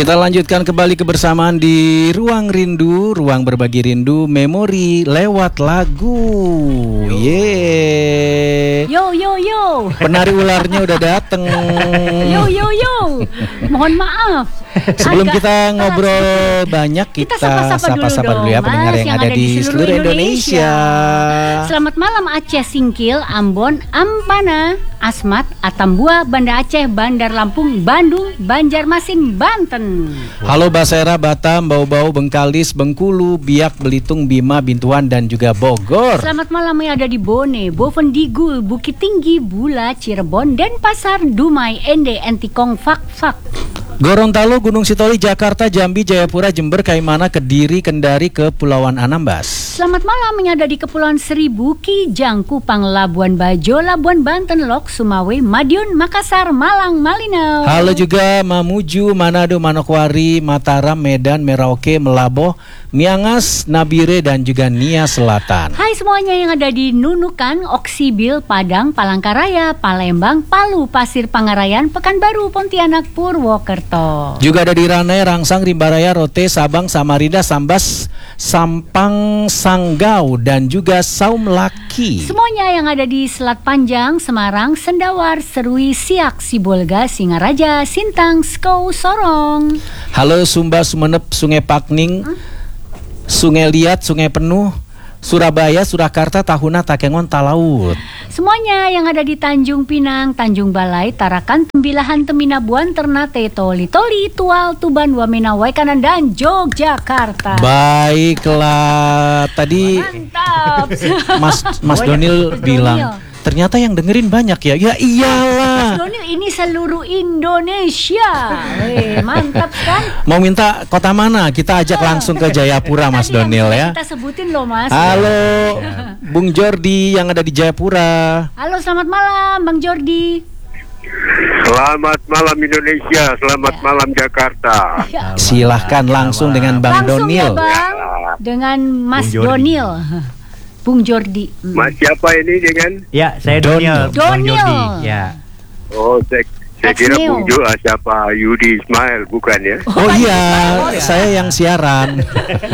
Kita lanjutkan kembali kebersamaan di Ruang Rindu, ruang berbagi rindu, memori lewat lagu. Yeay. Yo yo yo. Penari ularnya udah dateng. Yo yo yo. Mohon maaf. Sebelum kita ngobrol banyak, kita sapa-sapa dulu ya pendengar yang ada di seluruh Indonesia. Selamat malam Aceh Singkil, Ambon, Ampana, Asmat, Atambua, Banda Aceh, Bandar Lampung, Bandung, Banjarmasin, Banten. Halo Basera, Batam, Bau-Bau, Bengkalis, Bengkulu, Biak, Belitung, Bima, Bintuan dan juga Bogor. Selamat malam yang ada di Bone, Bovendigul, Bukit Tinggi, Bula, Cirebon, Denpasar, Dumai, Ende, Entikong, Fak. Gorontalo, Gunung Sitoli, Jakarta, Jambi, Jayapura, Jember, Kaimana, Kediri, Kendari, Kepulauan Anambas. Selamat malam yang ada di Kepulauan Seribu, Kijang, Kupang, Labuan Bajo, Labuan Banten, Lok, Sumawe, Madiun, Makassar, Malang, Malinau. Halo juga Mamuju, Manado, Manokwari, Mataram, Medan, Merauke, Melaboh, Miangas, Nabire dan juga Nia Selatan. Hai semuanya yang ada di Nunukan, Oksibil, Padang, Palangkaraya, Palembang, Palu, Pasir Pangarayan, Pekanbaru, Pontianak, Purwokerto. Juga ada di Ranai, Rangsang, Rimbaraya, Rote, Sabang, Samarinda, Sambas, Sampang, Sanggau dan juga Saum Laki. Semuanya yang ada di Selat Panjang, Semarang, Sendawar, Serui, Siak, Sibolga, Singaraja, Sintang, Skou, Sorong. Halo Sumba, Sumenep, Sungai Pakning, Sungai Liat, Sungai Penuh, Surabaya, Surakarta, Tahuna, Takengon, Talaut. Semuanya yang ada di Tanjung Pinang, Tanjung Balai, Tarakan, Tembilahan, Teminabuan, Ternate, Toli, Tual, Tuban, Wamena, Waikanan dan Yogyakarta. Baiklah, tadi mantap. Mas Donil bilang ternyata yang dengerin banyak ya. Ya iyalah. Mas Donil ini seluruh Indonesia. Mantap kan? Mau minta kota mana? Kita ajak langsung ke Jayapura Mas Donil ya. Kita sebutin loh Mas. Halo Bung Jordi yang ada di Jayapura. Halo, selamat malam Bang Jordi. Selamat malam Indonesia, selamat malam Jakarta. Silahkan langsung dengan Bang langsung Donil. Ya, Bang. Dengan Mas Donil. Bung Jordi. Mas siapa ini dengan? Ya, saya Donil. Bang Jordi. Ya. Oh, saya kira Bung Jo, siapa Yudi Ismail, bukan ya? Oh iya, saya yang siaran.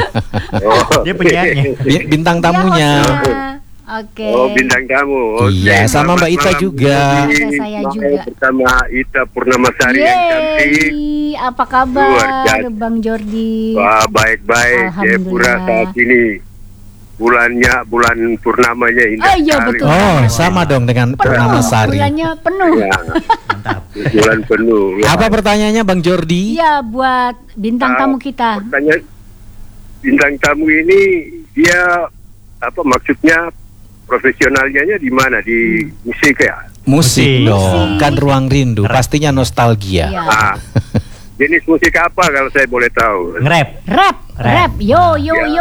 Oh. Dia penyanyi. Bintang tamunya. Oke. Oh, bintang tamu. Iya, sama Mbak Ita juga. Ada saya juga. Bersama Ita Purnamasari yang cantik. Apa kabar Bang Jordi? Wah, baik-baik. Jayapura saat ini bulan purnamanya indah iya, sekali. betul. Oh, sama dong dengan Purnamasari. Bulannya penuh. Ya. Mantap. Bulan penuh. Ya. Apa pertanyaannya Bang Jordi? Iya, buat bintang tamu kita. Pertanyaan bintang tamu ini dia maksudnya profesionalnya di mana? Di musik ya? Musik dong, Musik. kan Ruang Rindu, pastinya nostalgia. Iya. Jenis musik apa kalau saya boleh tahu? Rap. Yo.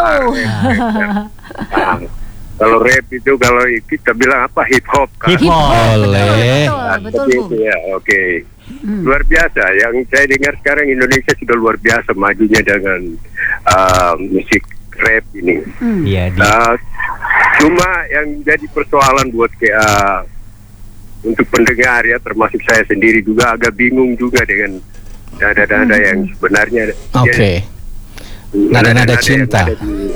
Kalau rap itu kalau kita bilang apa hip hop kan? Hip hop. Boleh. Betul, Seperti Bung. itu ya, oke. Luar biasa. Yang saya dengar sekarang Indonesia sudah luar biasa majunya dengan musik rap ini. Iya. Cuma yang jadi persoalan buat untuk pendengar ya, termasuk saya sendiri juga agak bingung juga dengan nada-nada yang sebenarnya. Oke. Nada-nada cinta.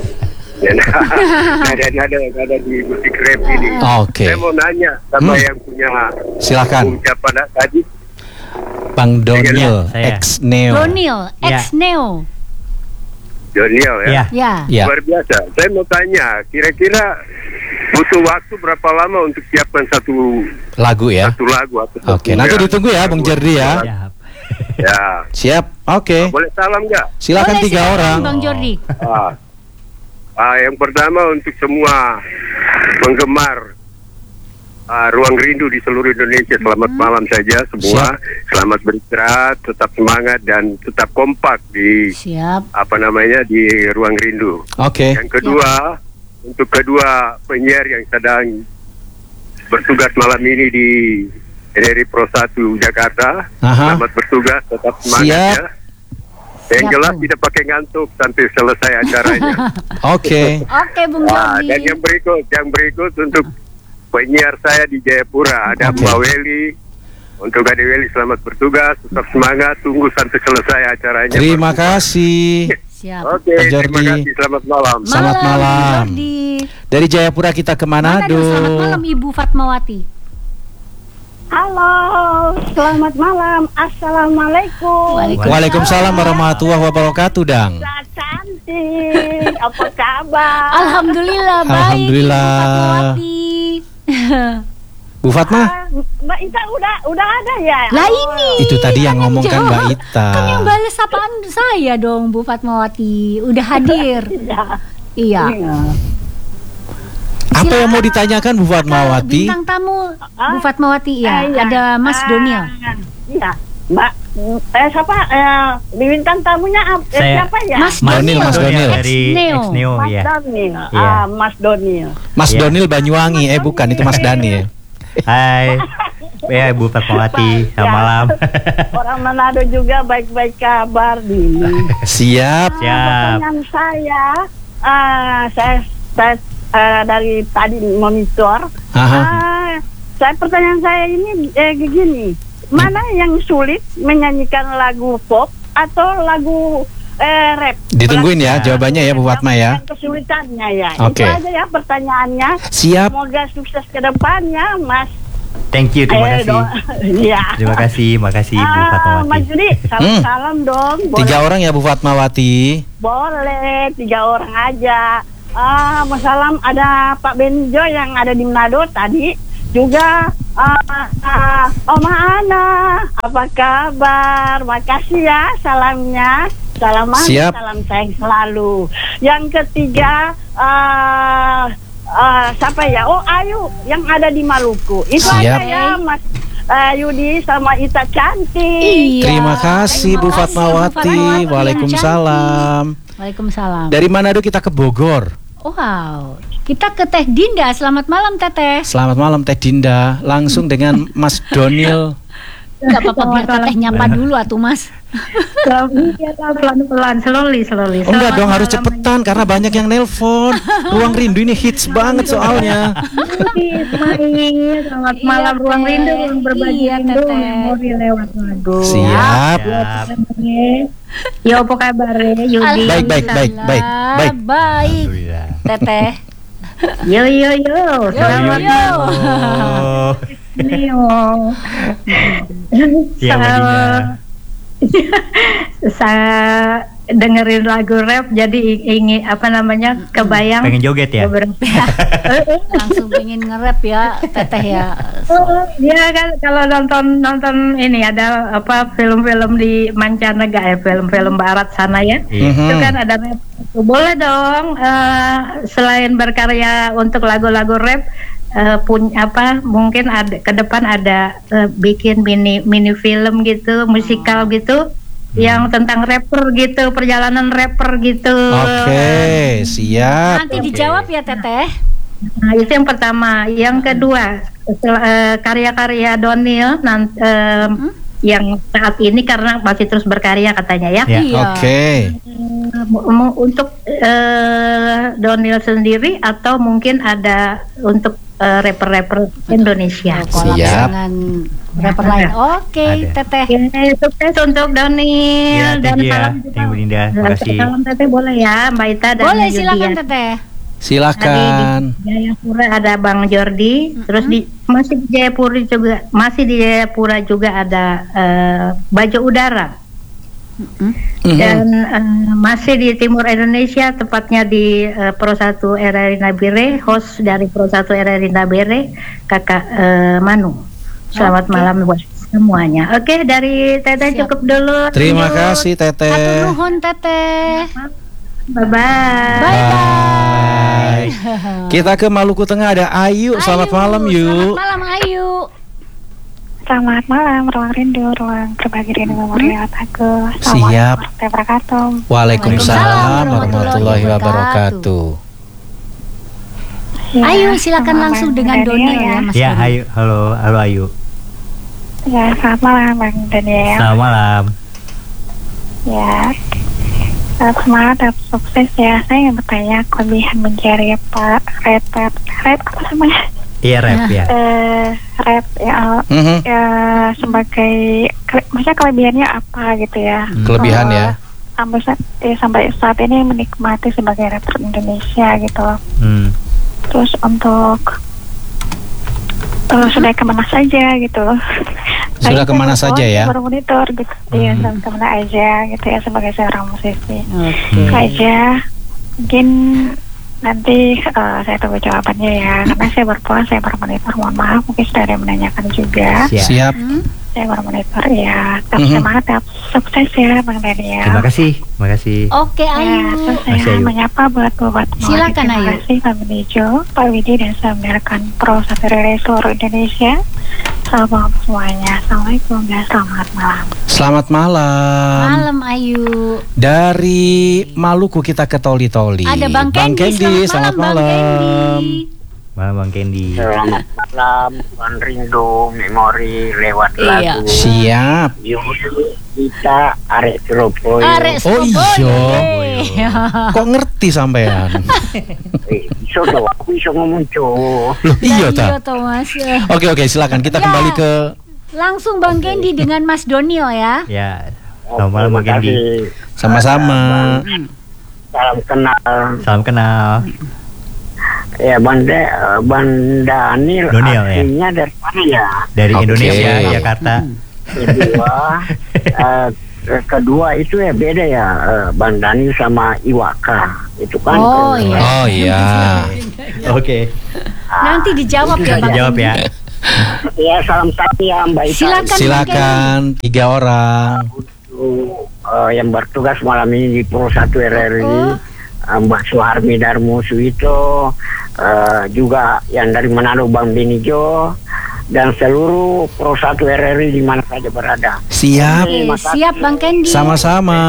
Nada-nada yang ada di musik rap ini. Oke. Saya mau nanya sama yang punya Silakan. ucapan tadi. Bang Donil, Saya. ex Neo. Donil, ex Neo. Doniel ya. Ya. Ya. Luar biasa. Saya mau tanya, kira-kira butuh waktu berapa lama untuk siapkan satu Lagu ya. lagu atau satu Oke, nanti ditunggu ya Bung Jordi ya. Siap. Ya. Siap. Oke. Boleh salam nggak? Silakan Boleh, 3 silakan, orang. Bang Jordi. Yang pertama untuk semua penggemar Ruang Rindu di seluruh Indonesia, selamat malam saja semua. Selamat beristirahat, tetap semangat dan tetap kompak di Siap. di Ruang Rindu. Oke. Yang kedua, untuk kedua penyiar yang sedang bertugas malam ini di RRI Pro 1 Jakarta, Aha. selamat bertugas, tetap semangat Siap. ya. Yang Siap, jelas Bung. tidak pakai ngantuk sampai selesai acaranya. Oke. Oke, Bung Jordi. Dan yang berikut untuk penyiar saya di Jayapura ada Oke. Mbak Weli, untuk Ade Weli selamat bertugas, tetap semangat, tunggu sampai selesai acaranya. Terima kasih. Siap. Oke, Pak terima Jordi. kasih, selamat malam. Selamat malam. Jordi. Dari Jayapura kita ke Manado. Selamat malam Ibu Fatmawati. Halo, selamat malam. Assalamualaikum. Waalaikumsalam warahmatullahi wabarakatuh, Dang. Mbak cantik, apa kabar? Alhamdulillah baik. Alhamdulillah. Ibu Fatmawati. Bu Fatma, Mbak Ita udah ada ya? Lah ini. itu tadi yang ngomong kan Mbak jawab. Ita. Kan yang balas sapaan saya dong Bu Fatmawati. Udah hadir. Iya. Iya. Apa yang mau ditanyakan Bu Fatmawati? Bintang tamu Bu Fatmawati ya. Iya. Ada Mas Doniel. Iya, Mbak. Siapa? Bintang tamunya siapa ya? Mas Donil, Mas Donil. dari Ex-Neo. Ex-Neo, Mas ya. Donil. Iya. Mas Donil. Mas Iya. Donil Banyuwangi, bukan itu Mas Dani ya. Hai. Ya, Ibu Fatmawati, selamat Ya. malam. Orang Manado juga baik-baik kabar ini. Siap. Siap. Pertanyaan saya dari tadi monitor. Aha. Pertanyaan saya ini begini, mana yang sulit menyanyikan lagu pop atau lagu rap? Ditungguin ya jawabannya ya Bu Fatma ya. Yang kesulitannya ya. Oke. Itu aja ya pertanyaannya. Siap. Semoga sukses ke depannya, Mas. Thank you, terima kasih. Iya. Terima kasih, makasih Ibu Mas Fatmawati. Judi, salam dong. 3 orang ya Bu Fatmawati. Boleh, 3 orang aja. Salam ada Pak Benjo yang ada di Manado tadi. Juga Oma Ana, apa kabar? Makasih ya salamnya. Salam manis, Siap. salam sayang selalu. Yang ketiga siapa ya? Oh, Ayu yang ada di Maluku. Itu Siap. aja ya Mas Yudi sama Ita cantik. Iya. Terima kasih Bu Terima kasih, Bu Fatmawati. Fatmawati. Waalaikumsalam. Waalaikumsalam. Dari Manado kita ke Bogor. Wow. Kita ke Teh Dinda. Selamat malam Teteh. Selamat malam Teh Dinda. Langsung dengan Mas Donil. Gak apa-apa biar Teteh nyapa dulu atuh Mas. Pelan-pelan, slowly. Enggak dong, harus cepetan karena banyak yang nelpon. Ruang Rindu ini hits banget soalnya. Ismail, selamat malam Iya, Ruang Teh. Rindu, berbagi Iya, rindu, Teteh. memori lewat lagu. Siap. Siap. Yo, apa kabar Yudi? Baik, baik. Alhamdulillah, Baik. Baik. Alhamdulillah. Teteh. Yo, selamat yo. Oh. Neo. Iya, Mbak Dinda. Saya dengerin lagu rap jadi ingin kebayang Pengen joget ya? beberapa. Langsung pengen nge-rap ya Teteh ya. Dia kan kalau nonton ini ada film-film di mancanegara, film-film barat sana ya. Iya. Itu kan ada rap. Boleh dong selain berkarya untuk lagu-lagu rap mungkin ada ke depan ada bikin mini film gitu, musikal gitu yang tentang rapper gitu, perjalanan rapper gitu. Oke, siap. Nanti dijawab ya Teteh. Nah, itu yang pertama. Yang kedua, karya-karya Donil yang saat ini karena masih terus berkarya katanya ya. Ya. Iya. Oke. Untuk Donil sendiri atau mungkin ada untuk rapper-rapper Indonesia. Kolab Siap. dengan rapper lain. Oke, Ada. Teteh. Oke, sukses untuk Donil Ya, dan thank you ya. salam Thank you, Bu Dinda. Terima kasih. Salam Teteh boleh ya, Mbak Ita dan Boleh Yudi silakan ya. Teteh. Silakan. Di Jayapura ada Bang Jordi, terus masih di Jayapura juga ada Baju Udara. Dan masih di timur Indonesia, tepatnya di Pro 1 RRI Nabire, host dari Pro 1 RRI Nabire, Kakak Manu. Selamat malam buat semuanya. Oke, dari Teteh Siap. cukup dulu. Terima kasih Teteh. Hatur nuhun Teteh. Bye-bye. Bye. Kita ke Maluku Tengah ada Ayu. Selamat malam Selamat yuk. malam Ayu. Selamat malam, Ruang Rindu, Ruang Berbagi Rindu Memori lewat aku. Siap. Assalamualaikum warahmatullahi wabarakatuh. Waalaikumsalam warahmatullahi wabarakatuh. Ya, Ayu silakan selamat langsung malam, dengan Daniel Donil ya. ya Mas. Ya, Donil. Ayu. Halo Ayu. Ya, selamat malam Bang Daniel. Selamat malam. Ya, semangat dan sukses ya. Saya ingin bertanya kelebihan menjadi rap apa namanya? Iya, rap ya. rap ya, ya sebagai maksudnya kelebihannya apa gitu ya? Kelebihan ya. Sampai saat ini menikmati sebagai rapper Indonesia gitu. Terus untuk sudah kemana saja gitu. Sudah kemana saja ya? Baru monitor gitu. Iya, sudah kemana aja gitu ya sebagai seorang musisi. Itu aja. Mungkin nanti saya tunggu jawabannya ya. Karena saya berpuas, saya baru monitor. Mohon maaf, mungkin sudah ada yang menanyakan juga. Siap. Saya baru monitor ya. Tetap semangat, tetap sukses ya Bang Daniel. Terima kasih. Oke, Ayu. Terus saya menyapa buat Silakan, Ayu. Terima kasih Pak Benijo, Pak Widi, dan saya mendengarkan Pro 1 Relay seluruh Indonesia. Selamat malam semuanya. Assalamualaikum dan selamat malam. Selamat malam. Malam, Ayu. Dari Maluku kita ke Toli-Toli. Ada Bang Kendi. Selamat malam. Bang Kendi. Malam Bang Kendi. Selamat malam, Bang Rindu, memori lewat Iya. lagu. Siap. Kita arek Surabaya. Arek Oh Surabaya. iya. Kok ngerti sampean? Iso dong, aku iso ngomong Jawa. Loh, iya ta. toh, Mas. Oke, silakan kita Ya. kembali ke Langsung Bang Kendi dengan Mas Donio ya. Ya. Selamat malam Bang Kendi. sama-sama. Salam kenal. Salam kenal. Ya Bang Daniel Doniel, ya. aslinya dari mana ya? Dari Oke. Indonesia, Jakarta. Kedua itu ya beda ya, Bang Daniel sama Iwaka itu kan. Oh, iya. Oh iya. Oke. Nanti dijawab ya Bang. Dijawab ya. Ya salam satu ya Mbak Ita. Silakan. 3 orang. Yang bertugas malam ini di Pro 1 RRI, Mbak Suharmi Darmusu itu, juga yang dari Manado Bang Benijo, dan seluruh Pro 1 RRI di mana saja berada. Siap. Siap Bang Kendi. Sama-sama.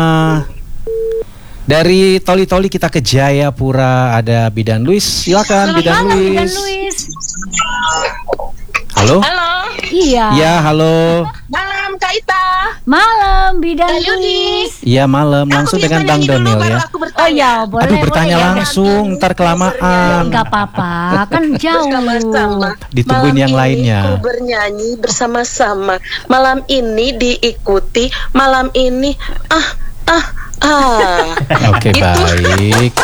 Dari Toli-Toli kita ke Jayapura, ada Bidan Luis. Silakan Bidan Malam, Bidan Luis. Luis. Halo? Halo, Iya. Ya, halo. malam Kak Ita. Malam Bidan Kak Yudi. Luis. Iya, malam. Langsung Aku dengan bisa Bang nyanyi dulu, Donel baru ya. aku Oh bertanya. ya, boleh. Aduh, bertanya boleh. langsung, ntar kelamaan. Enggak apa-apa, kan jauh. Bersama-sama. Ditungguin Malam yang ini lainnya. Ku bernyanyi bersama-sama. Malam ini diikuti. Malam ini Oke, Itu. baik.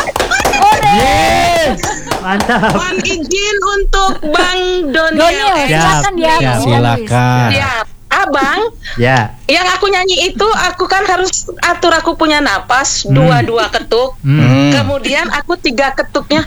Mantap. Mohon izin untuk Bang Donio, Doniel. silakan ya. Siap. Silakan. Siap. Abang, Ya. yang aku nyanyi itu aku kan harus atur, aku punya napas 2 ketuk. Hmm. Kemudian aku 3 ketuknya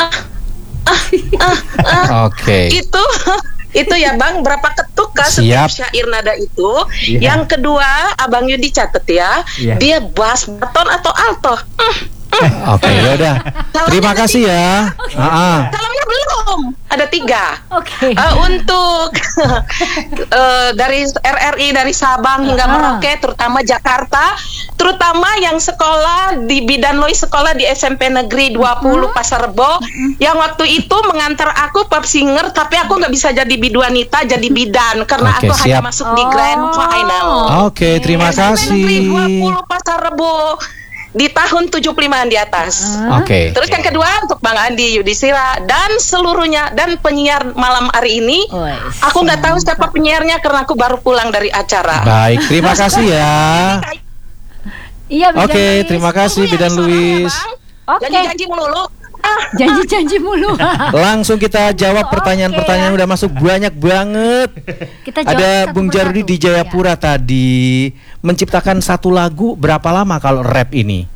Oke. itu ya Bang, berapa ketuk kan Siap. setiap syair nada itu. Iya. Yang kedua Abang Yudi catet ya, Iya. dia bass, baton atau alto. Oke, yaudah. Terima kasih ya. Salamnya belum, ada 3. Oke. Untuk dari RRI, dari Sabang hingga Merauke, terutama Jakarta, terutama yang sekolah di Bidan Lois, sekolah di SMP Negeri 20 Pasar Rebo, yang waktu itu mengantar aku pop singer, tapi aku nggak bisa jadi biduanita, jadi bidan karena Oke, aku hanya siap. masuk di grand final. Oke, terima SMP Negeri kasih. 20 Pasar Rebo di tahun 75-an di atas. Oke. Terus yang kedua untuk Bang Andi Yudhistira dan seluruhnya dan penyiar malam hari ini. Aku nggak tahu siapa penyiarnya karena aku baru pulang dari acara. Baik, terima kasih ya. Iya, Bidan Oke, Luis. terima kasih Bidan Luis. Oke. Janji-janji melulu. Janji-janji mulu. Langsung kita jawab pertanyaan-pertanyaan udah masuk banyak banget. Kita jawab Ada satu Bung Jardi persatu. di Jayapura tadi menciptakan satu lagu berapa lama kalau rap ini?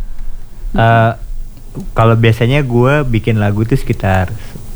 Kalau biasanya gue bikin lagu tuh sekitar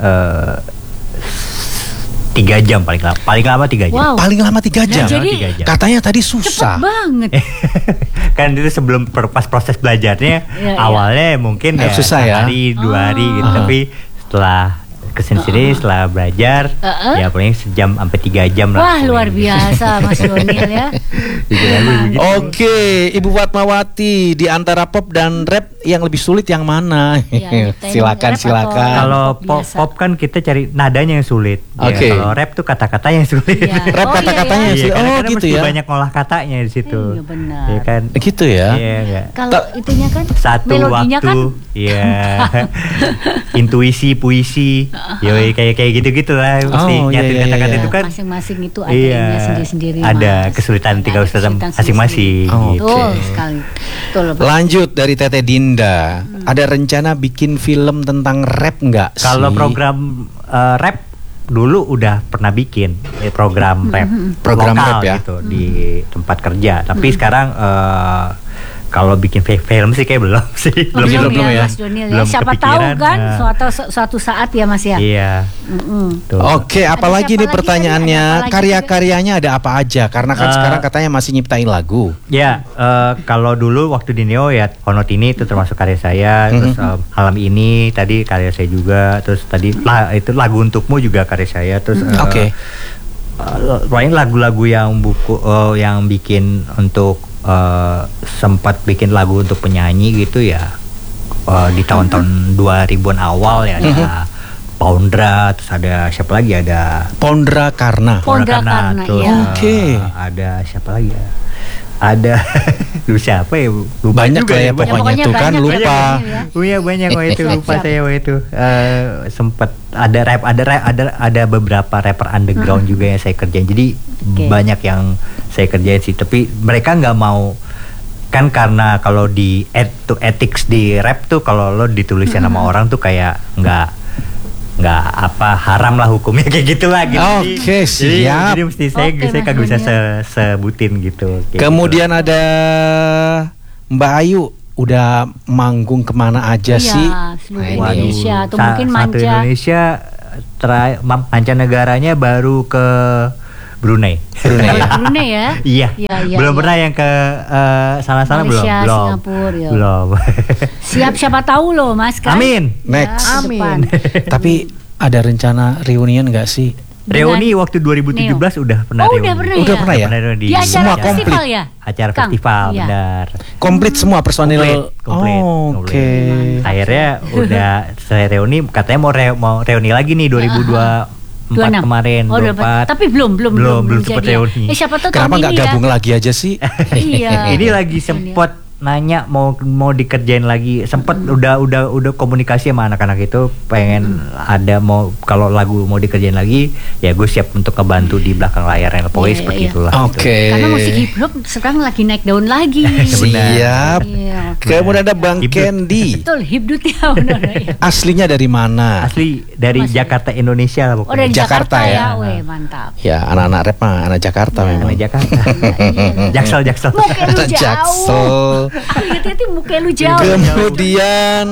3 jam paling lama 3 jam. Wow. Paling lama 3 jam. jadi 3 jam. Katanya tadi Cepet susah. banget. Kan itu sebelum pas proses belajarnya Iya. awalnya mungkin ya Susah ya. sehari 2 hari gitu, Ah. tapi setelah kesini setelah belajar ya paling sejam sampai 3 jam lah. Wah, luar biasa Mas Donil ya. Bikin lagu begitu. Oke, Ibu Fatmawati, di antara pop dan rap yang lebih sulit yang mana? Ya, silakan, rap atau- silakan. Kalau pop pop, biasa. pop kan kita cari nadanya yang sulit. Ya, Oke. kalau rap tuh kata-kata yang sulit. Iya. Rap Oh, kata-katanya iya, yang sulit. karena Oh, kita gitu mesti ya. banyak ngolah katanya di situ. Iya, benar. Iya kan? Gitu ya. Iya, enggak. Kalau itunya kan Satu melodinya waktu, kan iya. Intuisi, puisi. Yoi, kayak gitu-gitu lah. Mesti nyatin kata-kata itu kan. Masing-masing itu ada ininya sendiri-sendiri. Ada kesulitan tinggal masing-masing. Betul sekali. Betul. Lanjut dari Tete Dinda. Ada rencana bikin film tentang rap nggak sih? Kalau program rap dulu udah pernah bikin program rap, program lokal rap ya gitu di tempat kerja. Tapi sekarang kalau bikin film sih kayak belum sih. Belum ya, Mas Donil ya. Siapa tahu kan suatu saat ya Mas ya. Iya. Oke, apalagi nih pertanyaannya, karya-karyanya ada apa aja? Karena kan sekarang katanya masih nyiptain lagu. Ya, kalau dulu waktu di Neo ya Honot ini itu termasuk karya saya. Terus Malam Ini tadi karya saya juga. Terus tadi itu Lagu Untukmu juga karya saya. Terus paling lagu-lagu yang bikin untuk sempat bikin lagu untuk penyanyi gitu ya di tahun-tahun 2000-an awal ya ada Pondra, terus ada siapa lagi, ada Pondra Karna terus ya. Ada siapa lagi ya, ada lu siapa ya, lupa banyak juga lah ya pokoknya tuh kan lupa ya banyak itu lupa saya itu sempat ada beberapa rapper underground juga yang saya kerjain, jadi banyak yang saya kerjain sih, tapi mereka nggak mau kan, karena kalau di ethics di rap tuh kalau lo ditulisnya nama orang tuh kayak nggak haram lah hukumnya kayak gitu lah gitu. Oke, siap. Jadi mesti saya kagak bisa sebutin gitu. Kemudian ada Mbak Ayu, udah manggung kemana aja sih? Seluruh Indonesia atau mungkin satu Indonesia, mancanegaranya baru ke Brunei. Brunei ya? Iya. Belum pernah yang ke sana-sana, belum. Singapura, belum. Siap, siapa tahu loh Mas kan? Amin. Next. Ya, amin. Tapi ada rencana reunian nggak sih? Reuni waktu 2017 udah pernah reuni. Udah pernah ya? Di acara semua festival komplit ya? Acara festival, benar. Komplit semua personil. Komplit. Oke. Akhirnya udah saya reuni, katanya mau reuni lagi nih 2024 kemarin. Tapi belum sempat reuni. Siapa tahu kenapa nggak gabung lagi aja sih? Iya. Ini lagi sempat nanya mau dikerjain lagi, sempat udah komunikasi sama anak-anak itu, pengen ada kalau lagu mau dikerjain lagi ya gue siap untuk ngebantu di belakang layar, yang pokoknya seperti itulah. Oke. Karena musik hip hop sekarang lagi naik daun lagi. Siap. Kemudian ada Bang Candy. Betul, hibdut ya benar ya. Aslinya dari mana? Asli dari Jakarta, Indonesia lah pokoknya. Dari Jakarta ya. Weh, mantap. Ya, anak-anak rap mah anak Jakarta memang. Anak Jakarta. Jaksel. Muka lu jauh. Jaksel. Hati-hati muka lu jauh. Kemudian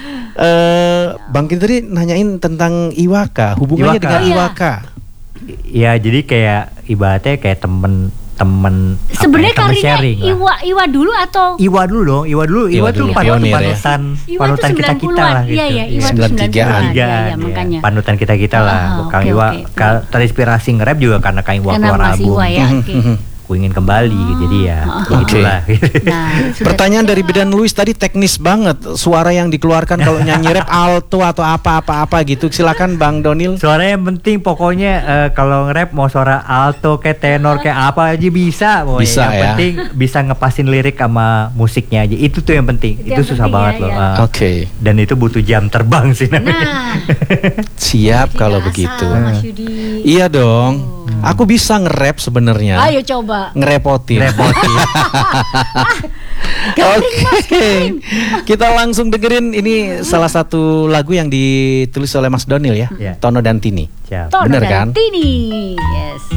Bang Candy tadi nanyain tentang Iwaka, hubungannya dengan Iwaka. Ya, jadi kayak ibaratnya kayak temen sebenarnya karirnya Iwa dulu atau Iwa dulu tuh panutan kita lah gitu. Iya, Iwa 93-an. Ya, makanya. Panutan kita lah. Kang Iwa terinspirasi nge-rap juga karena Kang Iwa keluar album. Ku Ingin Kembali, jadi ya begitulah. Pertanyaan dari Bidan Luis tadi teknis banget, suara yang dikeluarkan kalau nyanyi rap alto atau apa gitu. Silakan Bang Donil. Suara yang penting pokoknya kalau nge-rap mau suara alto kayak tenor kayak apa aja bisa. Bisa yang ya. penting bisa ngepasin lirik sama musiknya aja. Itu tuh yang penting. Itu susah banget loh. Oke. Dan itu butuh jam terbang sih namanya. Siap kalau begitu. Iya dong. Aku bisa nge-rap sebenarnya. Ayo coba. Ngerepotin. Oke. Kita langsung dengerin ini salah satu lagu yang ditulis oleh Mas Donil ya. Tono dan Tini. Siap. Bener kan? Tini. Yes.